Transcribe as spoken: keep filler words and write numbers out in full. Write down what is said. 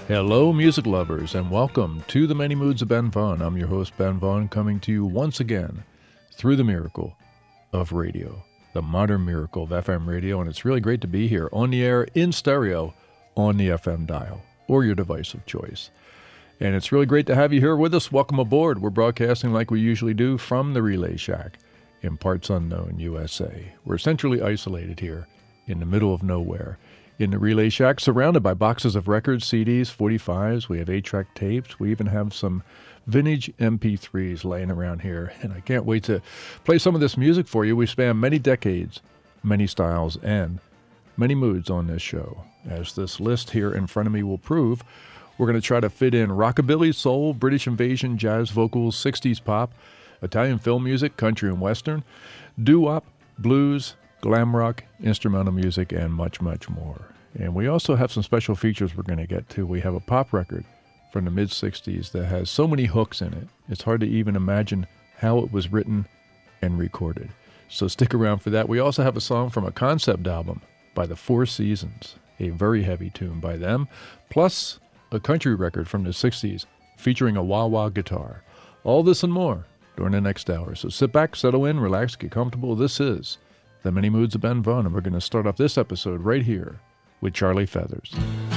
Hello, music lovers, and welcome to the Many Moods of Ben Vaughn. I'm your host, Ben Vaughn, coming to you once again through the miracle of radio, the modern miracle of F M radio, and it's really great to be here on the air, in stereo, on the F M dial, or your device of choice. And it's really great to have you here with us. Welcome aboard. We're broadcasting like we usually do from the Relay Shack in parts unknown, U S A. We're centrally isolated here in the middle of nowhere. In the Relay Shack, surrounded by boxes of records, C Ds, forty-fives, we have eight-track tapes, we even have some vintage M P threes laying around here, and I can't wait to play some of this music for you. We span many decades, many styles, and many moods on this show. As this list here in front of me will prove, we're going to try to fit in rockabilly, soul, British invasion, jazz vocals, sixties pop, Italian film music, country and western, doo-wop, blues, glam rock, instrumental music, and much, much more. And we also have some special features we're going to get to. We have a pop record from the mid-sixties that has so many hooks in it, it's hard to even imagine how it was written and recorded. So stick around for that. We also have a song from a concept album by the Four Seasons, a very heavy tune by them, plus a country record from the sixties featuring a wah-wah guitar. All this and more during the next hour. So sit back, settle in, relax, get comfortable. This is The Many Moods of Ben Vaughn, and we're going to start off this episode right here with Charlie Feathers.